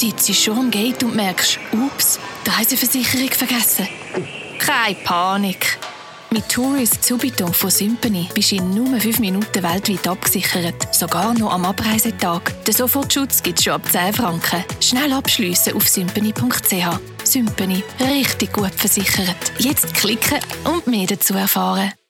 sitzt schon am Gate und merkst, ups, die Reiseversicherung vergessen. Keine Panik. Mit Tourist Subito von Symphony bist du in nur 5 Minuten weltweit abgesichert. Sogar noch am Abreisetag. Den Sofortschutz gibt es schon ab 10 Franken. Schnell abschliessen auf symphony.ch. Symphony. Richtig gut versichert. Jetzt klicken und mehr dazu erfahren.